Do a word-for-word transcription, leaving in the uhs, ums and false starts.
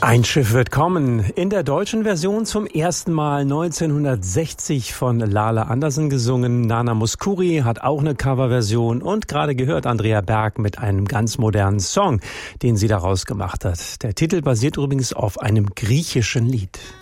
Ein Schiff wird kommen. In der deutschen Version zum ersten Mal neunzehnhundertsechzig von Lale Andersen gesungen. Nana Mouskouri hat auch eine Coverversion und gerade gehört Andrea Berg mit einem ganz modernen Song, den sie daraus gemacht hat. Der Titel basiert übrigens auf einem griechischen Lied.